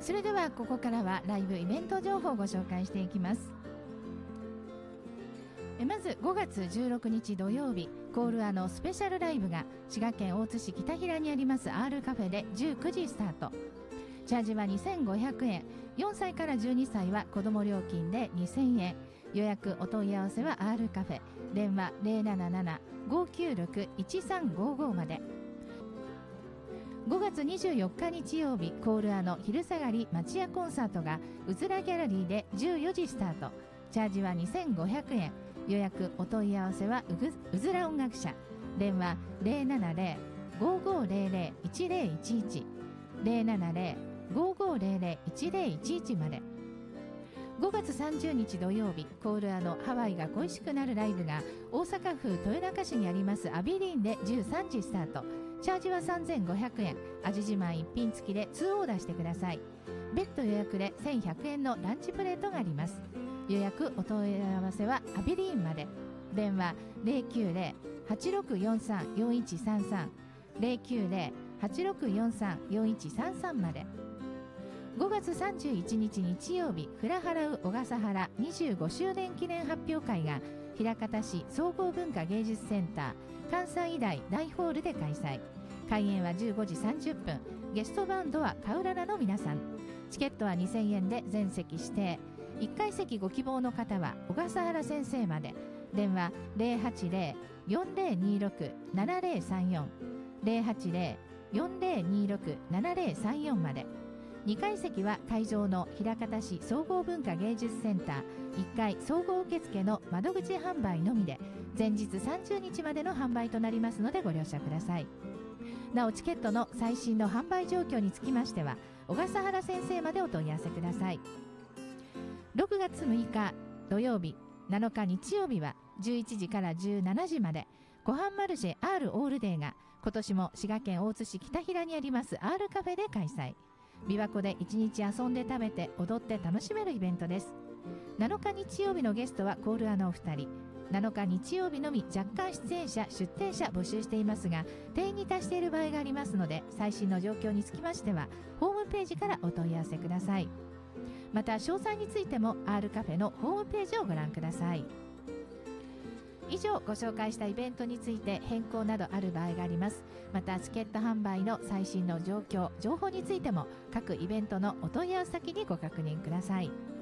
それではここからはライブイベント情報をご紹介していきます。まず5月16日土曜日、コールアのスペシャルライブが滋賀県大津市北平にあります R カフェで19時スタート。チャージは2500円、4歳から12歳は子ども料金で2000円。予約お問い合わせは R カフェ、電話 077-596-1355 まで。5月24日日曜日、コールアの昼下がり町屋コンサートがうずらギャラリーで14時スタート。チャージは2500円。予約お問い合わせはうずら音楽社、電話 070-5500-1011 070-5500-1011 まで。5月30日土曜日、コールアのハワイが恋しくなるライブが大阪府豊中市にありますアビリーンで13時スタート。チャージは3500円。味自慢一品付きで2オーダーしてください。別途予約で1100円のランチプレートがあります。予約お問い合わせはアビリーンまで。電話 090-8643-4133 090-8643-4133 まで。5月31日日曜日、フラハラウ小笠原25周年記念発表会が枚方市総合文化芸術センター関西医大大ホールで開催。開演は15時30分。ゲストバンドはカウララの皆さん。チケットは2000円で全席指定。1階席ご希望の方は小笠原先生まで。電話 080-4026-7034 080-4026-7034 まで。2階席は会場の枚方市総合文化芸術センター1階総合受付の窓口販売のみで、前日30日までの販売となりますのでご了承ください。なおチケットの最新の販売状況につきましては小笠原先生までお問い合わせください。6月6日土曜日、7日日曜日は11時から17時まで湖畔マルシェ R オールデーが今年も滋賀県大津市北平にあります R カフェで開催。琵琶湖で1日遊んで食べて踊って楽しめるイベントです。7日日曜日のゲストはコールアのお二人。7日日曜日のみ若干出演者出店者募集していますが、定員に達している場合がありますので、最新の状況につきましてはホームページからお問い合わせください。また詳細についても R カフェのホームページをご覧ください。以上、ご紹介したイベントについて変更などある場合があります。またチケット販売の最新の状況情報についても各イベントのお問い合わせ先にご確認ください。